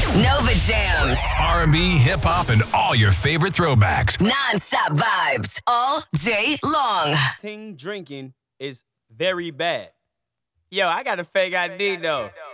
Nova Jams. R&B, hip-hop, and all your favorite throwbacks. Non-stop vibes all day long. Drinking is very bad. Yo, I got a fake ID though.